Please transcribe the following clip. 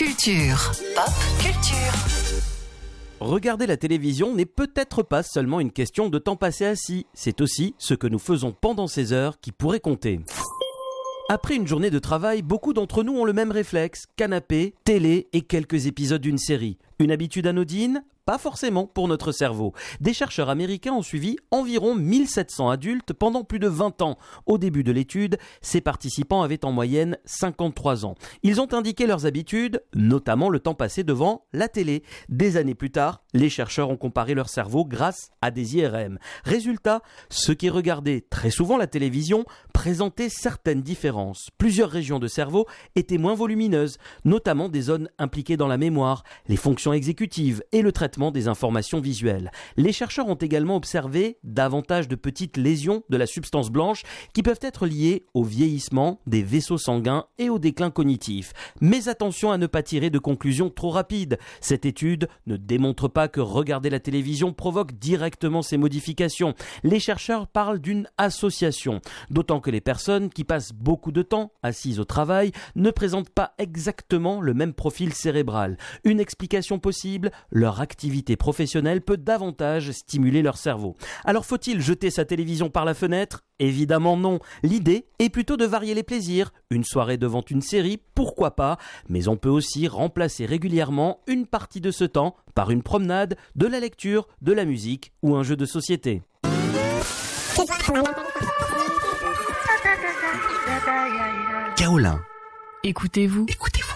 Culture. Pop culture. Regarder la télévision n'est peut-être pas seulement une question de temps passé assis, c'est aussi ce que nous faisons pendant ces heures qui pourrait compter. Après une journée de travail, beaucoup d'entre nous ont le même réflexe, canapé, télé et quelques épisodes d'une série. Une habitude anodine ? Pas forcément pour notre cerveau. Des chercheurs américains ont suivi environ 1700 adultes pendant plus de 20 ans. Au début de l'étude, ces participants avaient en moyenne 53 ans. Ils ont indiqué leurs habitudes, notamment le temps passé devant la télé. Des années plus tard, les chercheurs ont comparé leur cerveau grâce à des IRM. Résultat, ceux qui regardaient très souvent la télévision présentaient certaines différences. Plusieurs régions de cerveau étaient moins volumineuses, notamment des zones impliquées dans la mémoire, les fonctions exécutives et le traitement des informations visuelles. Les chercheurs ont également observé davantage de petites lésions de la substance blanche qui peuvent être liées au vieillissement des vaisseaux sanguins et au déclin cognitif. Mais attention à ne pas tirer de conclusions trop rapides. Cette étude ne démontre pas que regarder la télévision provoque directement ces modifications. Les chercheurs parlent d'une association, d'autant que les personnes qui passent beaucoup de temps assises au travail ne présentent pas exactement le même profil cérébral. Une explication possible, leur activité professionnelle peut davantage stimuler leur cerveau. Alors faut-il jeter sa télévision par la fenêtre ? Évidemment non. L'idée est plutôt de varier les plaisirs. Une soirée devant une série, pourquoi pas ? Mais on peut aussi remplacer régulièrement une partie de ce temps par une promenade, de la lecture, de la musique ou un jeu de société. Kaolin. Écoutez-vous.